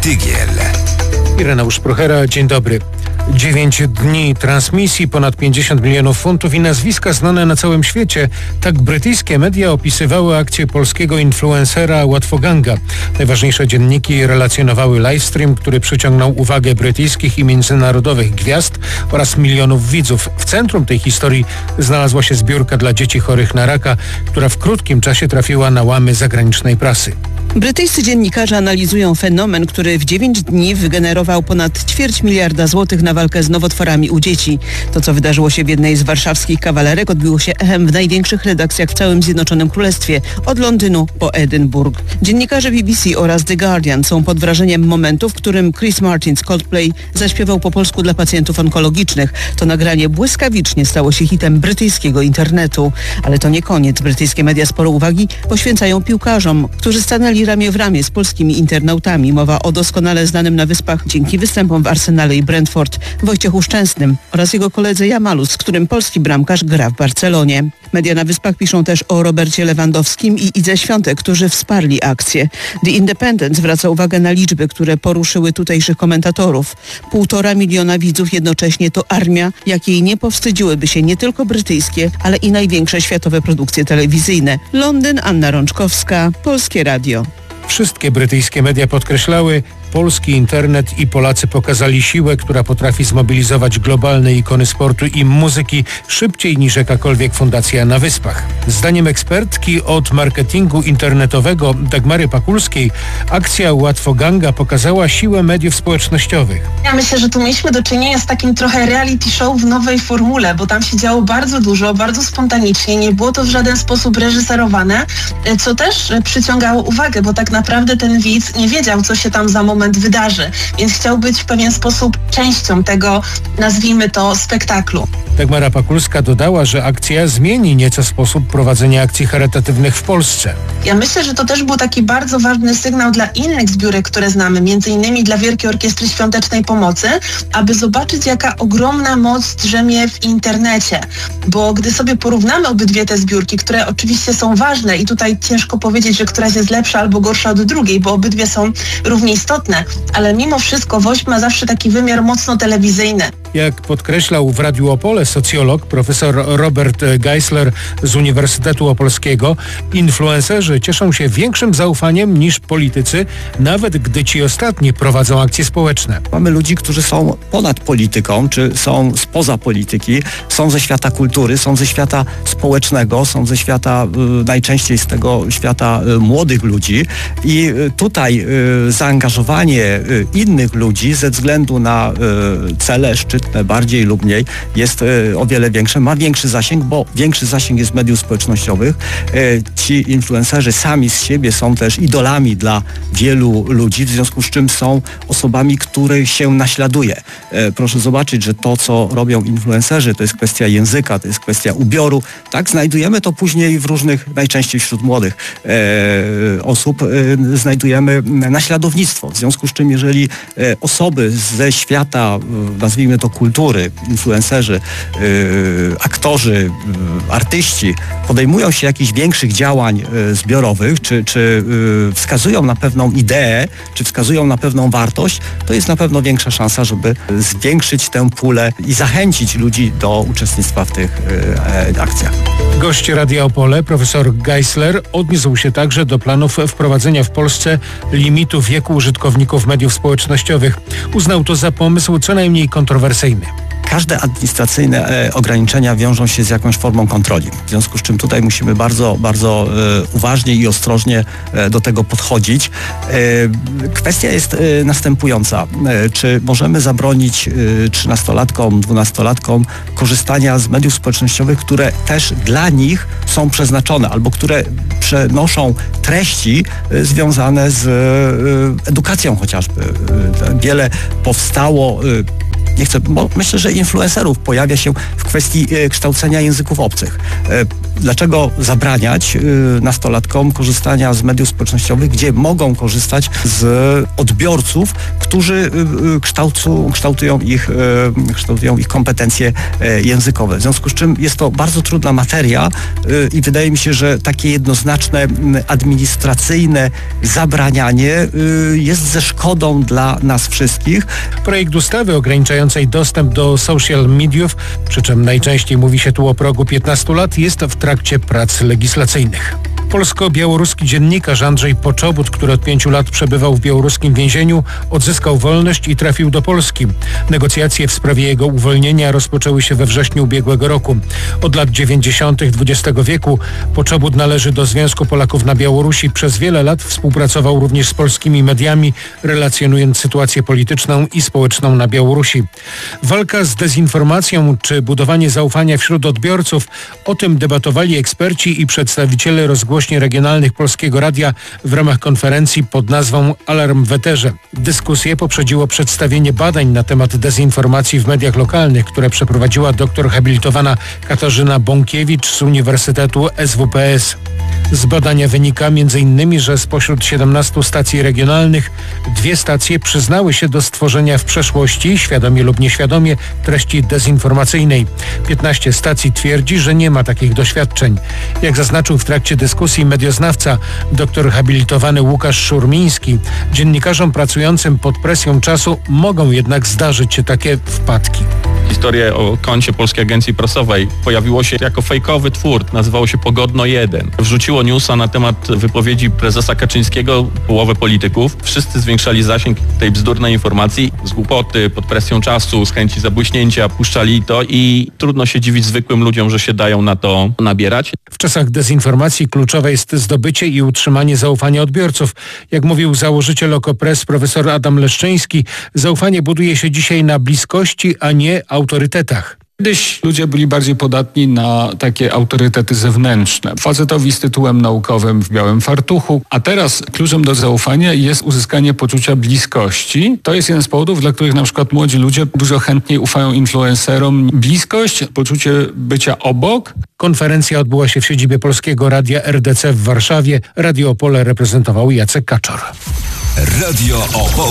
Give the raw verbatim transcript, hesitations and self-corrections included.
Tygiel. Ireneusz Prochera, dzień dobry. Dziewięć dni transmisji, ponad pięćdziesiąt milionów funtów i nazwiska znane na całym świecie. Tak brytyjskie media opisywały akcję polskiego influencera Łatwoganga. Najważniejsze dzienniki relacjonowały livestream, który przyciągnął uwagę brytyjskich i międzynarodowych gwiazd oraz milionów widzów. W centrum tej historii znalazła się zbiórka dla dzieci chorych na raka, która w krótkim czasie trafiła na łamy zagranicznej prasy. Brytyjscy dziennikarze analizują fenomen, który w dziewięć dni wygenerował ponad ćwierć miliarda złotych na walkę z nowotworami u dzieci. To, co wydarzyło się w jednej z warszawskich kawalerek, odbiło się echem w największych redakcjach w całym Zjednoczonym Królestwie, od Londynu po Edynburg. Dziennikarze B B C oraz The Guardian są pod wrażeniem momentu, w którym Chris Martin z Coldplay zaśpiewał po polsku dla pacjentów onkologicznych. To nagranie błyskawicznie stało się hitem brytyjskiego internetu. Ale to nie koniec. Brytyjskie media sporo uwagi poświęcają piłkarzom, którzy stanęli ramię w ramię z polskimi internautami. Mowa o doskonale znanym na Wyspach dzięki występom w Arsenale i Brentford Wojciechu Szczęsnym oraz jego koledze Jamalu, z którym polski bramkarz gra w Barcelonie. Media na Wyspach piszą też o Robercie Lewandowskim i Idze Świątek, którzy wsparli akcję. The Independent zwraca uwagę na liczby, które poruszyły tutejszych komentatorów. Półtora miliona widzów jednocześnie to armia, jakiej nie powstydziłyby się nie tylko brytyjskie, ale i największe światowe produkcje telewizyjne. Londyn, Anna Rączkowska, Polskie Radio. Wszystkie brytyjskie media podkreślały, polski internet i Polacy pokazali siłę, która potrafi zmobilizować globalne ikony sportu i muzyki szybciej niż jakakolwiek fundacja na Wyspach. Zdaniem ekspertki od marketingu internetowego Dagmary Pakulskiej, akcja Łatwoganga pokazała siłę mediów społecznościowych. Ja myślę, że tu mieliśmy do czynienia z takim trochę reality show w nowej formule, bo tam się działo bardzo dużo, bardzo spontanicznie, nie było to w żaden sposób reżyserowane, co też przyciągało uwagę, bo tak naprawdę ten widz nie wiedział, co się tam za moment wydarzy, więc chciał być w pewien sposób częścią tego, nazwijmy to, spektaklu. Dagmara Pakulska dodała, że akcja zmieni nieco sposób prowadzenia akcji charytatywnych w Polsce. Ja myślę, że to też był taki bardzo ważny sygnał dla innych zbiórek, które znamy, między innymi dla Wielkiej Orkiestry Świątecznej Pomocy, aby zobaczyć, jaka ogromna moc drzemie w internecie. Bo gdy sobie porównamy obydwie te zbiórki, które oczywiście są ważne i tutaj ciężko powiedzieć, że któraś jest lepsza albo gorsza od drugiej, bo obydwie są równie istotne, ale mimo wszystko WOŚP ma zawsze taki wymiar mocno telewizyjny. Jak podkreślał w Radiu Opole socjolog profesor Robert Geisler z Uniwersytetu Opolskiego, influencerzy cieszą się większym zaufaniem niż politycy, nawet gdy ci ostatni prowadzą akcje społeczne. Mamy ludzi, którzy są ponad polityką, czy są spoza polityki, są ze świata kultury, są ze świata społecznego, są ze świata, y, najczęściej z tego świata y, młodych ludzi i y, tutaj y, zaangażowanie y, innych ludzi ze względu na y, cele szczytne bardziej lub mniej jest y, o wiele większe, ma większy zasięg, bo większy zasięg jest mediów społecznościowych. Y, ci influencerzy sami z siebie są też idolami dla wielu ludzi, w związku z czym są osobami, których się naśladuje. Y, proszę zobaczyć, że to, co robią influencerzy, to jest kwestia języka, to jest kwestia ubioru. Tak, znajdujemy to później w różnych, najczęściej wśród młodych y, osób, y, znajdujemy naśladownictwo. W związku z czym, jeżeli y, osoby ze świata, y, nazwijmy to kultury, influencerzy, yy, aktorzy, yy, artyści podejmują się jakichś większych działań yy, zbiorowych, czy, czy yy, wskazują na pewną ideę, czy wskazują na pewną wartość, to jest na pewno większa szansa, żeby zwiększyć tę pulę i zachęcić ludzi do uczestnictwa w tych yy, akcjach. Gość Radia Opole, profesor Geisler, odniósł się także do planów wprowadzenia w Polsce limitu wieku użytkowników mediów społecznościowych. Uznał to za pomysł co najmniej kontrowersyjny. Każde administracyjne e, ograniczenia wiążą się z jakąś formą kontroli. W związku z czym tutaj musimy bardzo, bardzo e, uważnie i ostrożnie e, do tego podchodzić. E, kwestia jest e, następująca. E, czy możemy zabronić e, trzynastolatkom, dwunastolatkom korzystania z mediów społecznościowych, które też dla nich są przeznaczone albo które przenoszą treści e, związane z e, edukacją chociażby. E, wiele powstało e, nie chcę, bo myślę, że influencerów pojawia się w kwestii e, kształcenia języków obcych. E, dlaczego zabraniać e, nastolatkom korzystania z mediów społecznościowych, gdzie mogą korzystać z odbiorców, którzy e, kształcu, kształtują, ich, e, kształtują ich kompetencje e, językowe. W związku z czym jest to bardzo trudna materia e, i wydaje mi się, że takie jednoznaczne administracyjne zabranianie e, jest ze szkodą dla nas wszystkich. Projekt ustawy ograniczającej dostęp do social mediów, przy czym najczęściej mówi się tu o progu piętnastu lat, jest w trakcie prac legislacyjnych. Polsko-białoruski dziennikarz Andrzej Poczobut, który od pięciu lat przebywał w białoruskim więzieniu, odzyskał wolność i trafił do Polski. Negocjacje w sprawie jego uwolnienia rozpoczęły się we wrześniu ubiegłego roku. Od lat dziewięćdziesiątych dwudziestego wieku Poczobut należy do Związku Polaków na Białorusi. Przez wiele lat współpracował również z polskimi mediami, relacjonując sytuację polityczną i społeczną na Białorusi. Walka z dezinformacją czy budowanie zaufania wśród odbiorców, o tym debatowali eksperci i przedstawiciele rozgłośni regionalnych Polskiego Radia w ramach konferencji pod nazwą Alarm w eterze. Dyskusję poprzedziło przedstawienie badań na temat dezinformacji w mediach lokalnych, które przeprowadziła doktor habilitowana Katarzyna Bąkiewicz z Uniwersytetu S W P S. Z badania wynika między innymi, że spośród siedemnastu stacji regionalnych dwie stacje przyznały się do stworzenia w przeszłości, świadomie lub nieświadomie, treści dezinformacyjnej. piętnaście stacji twierdzi, że nie ma takich doświadczeń. Jak zaznaczył w trakcie dyskusji medioznawca doktor habilitowany Łukasz Szurmiński, dziennikarzom pracującym pod presją czasu mogą jednak zdarzyć się takie wpadki. Historię o koncie Polskiej Agencji Prasowej pojawiło się jako fejkowy twór, nazywało się Pogodno jeden. Wrzuciło newsa na temat wypowiedzi prezesa Kaczyńskiego, połowę polityków. Wszyscy zwiększali zasięg tej bzdurnej informacji z głupoty, pod presją czasu, z chęci zabłyśnięcia, puszczali to i trudno się dziwić zwykłym ludziom, że się dają na to nabierać. W czasach dezinformacji kluczowe jest zdobycie i utrzymanie zaufania odbiorców. Jak mówił założyciel Okopres profesor Adam Leszczyński, zaufanie buduje się dzisiaj na bliskości, a nie autorytetach. Kiedyś ludzie byli bardziej podatni na takie autorytety zewnętrzne. Facetowi z tytułem naukowym w białym fartuchu, a teraz kluczem do zaufania jest uzyskanie poczucia bliskości. To jest jeden z powodów, dla których na przykład młodzi ludzie dużo chętniej ufają influencerom. Bliskość, poczucie bycia obok. Konferencja odbyła się w siedzibie Polskiego Radia R D C w Warszawie. Radio Opole reprezentował Jacek Kaczor. Radio Opole.